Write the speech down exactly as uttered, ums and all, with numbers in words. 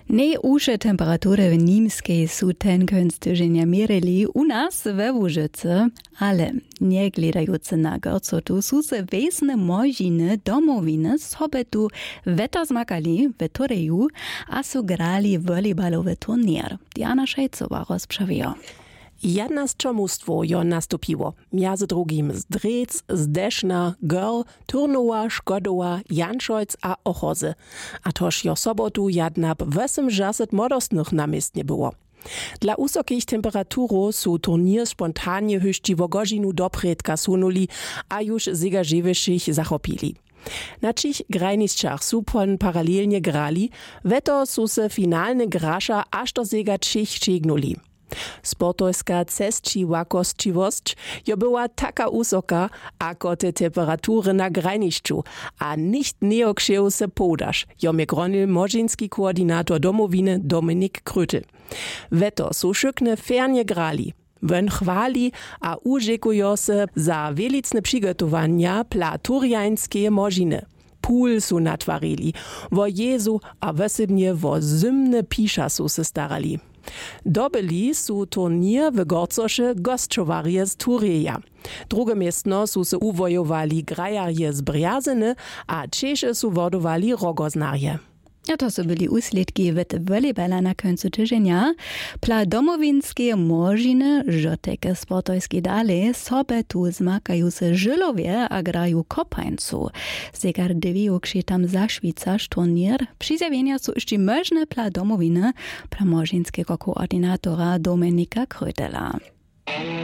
Najúže temperatury w Nímskej sú ten koniec týždňa mierili u nás ve Łużycy, ale nie gledajúce na gorcotu sú se vesne možiny domoviny sobe tu veto zmakali v Tureju a sú grali volejbalové turnier. Diana Šejcová rozprawia. Jedna z czomustwo jo nastupiło. Między drugim z Drec, z Deszna, Görl, Turnowa, Škodowa, Janšojc a Ochozy. A toż jo sobotu jadnab osiemdziesiąt młodostnych namiestnie było. Dla usokich temperaturów su turnier spontanie hyściwo godzinu dopredka sunuli, a już zegażewyszych zachopili. Na czich grajniszczach su pon paralelnie grali, weto su se finalne grasza aż do zega trzech ścignuli. Sportojska cestčiwakosćiwosć jo była taka usoka, ako te temperatury na grajnišću, a nicht neokšeł se podaš, jo mnie gronil možinski koordinator domowiny Dominik Krötel. Weto su šykne fernje grali. Wön chwali a użekujo se za velicne przygotowania pla turjańskie možiny. Pool su natwarili, wo Jezu a wesebnie wo zymne pisza su se starali. Dobili su turnier w Gorcosze gostczowarje z Tureja. Drugie miestno su se uwojowali grajarje z Brjazyny, a Češe su wodowali rogoznarje. A to sú byli úsledky v volejbala na koncu týždňa. Pla domovinskie možiny, že také sportojské dále sobe tu zmakajú se žilovie a grajú kopańcu. Zegar deviu, kši tam zašvícaš turnier, přizjavenia sú ešte možné pla domoviny pra možinského koordinátora Dominika Krötela.